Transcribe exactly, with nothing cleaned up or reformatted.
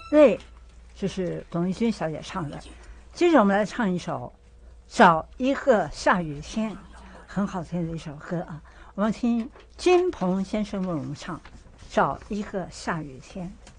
泪，就是董玉君小姐唱的。接着我们来唱一首《找一个下雨天》，很好听的一首歌啊。我们听金鹏先生为我们唱《找一个下雨天》。